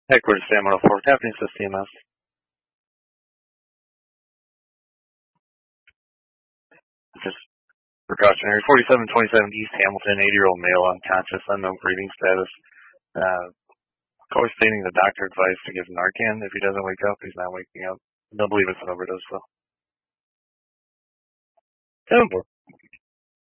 Headquarters Sam 104, happening to CMS. Just precautionary. 4727 East Hamilton, 80-year-old male, unconscious, unknown breathing status. Always stating the doctor advised to give Narcan. If he doesn't wake up, he's not waking up. Don't believe it's an overdose, though. 7-4.